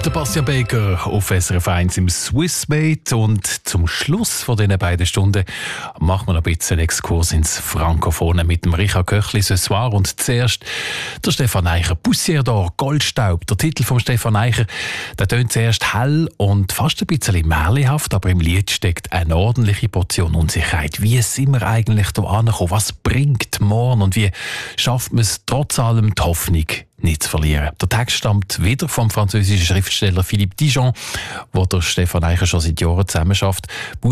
Der Bastian Baker auf SRF 1 im Swissmate. Und zum Schluss von diesen beiden Stunden machen wir noch ein bisschen einen Exkurs ins Frankophone mit dem Richard Köchli ce soir. Und zuerst der Stefan Eicher. Poussière d'or, Goldstaub. Der Titel von Stefan Eicher, der tönt zuerst hell und fast ein bisschen märchenhaft, aber im Lied steckt eine ordentliche Portion Unsicherheit. Wie sind wir eigentlich hier angekommen? Was bringt morgen? Und wie schafft man es trotz allem die Hoffnung nicht zu verlieren? Der Text stammt wieder vom französischen Schriftsteller Philippe Dijon, wo der Stefan Eicher schon seit Jahren zusammenarbeitet.